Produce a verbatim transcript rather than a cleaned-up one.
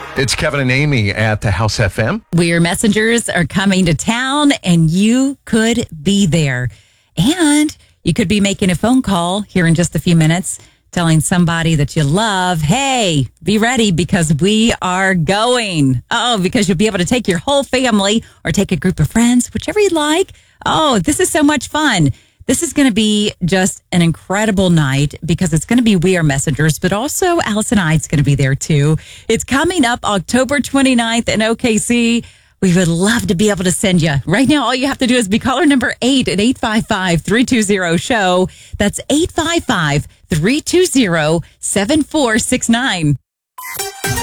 It's Kevin and Amy at the House F M. We Are Messengers are coming to town, and you could be there. And you could be making a phone call here in just a few minutes, telling somebody that you love, hey, be ready because we are going. Oh, because you'll be able to take your whole family or take a group of friends, whichever you like. Oh, this is so much fun. This is going to be just an incredible night because it's going to be We Are Messengers, but also Allison Ide's going to be there too. It's coming up October twenty-ninth in O K C. We would love to be able to send you. Right now, all you have to do is be caller number eight at eight five five, three two zero, show. That's eight five five, three two zero, seven four six nine.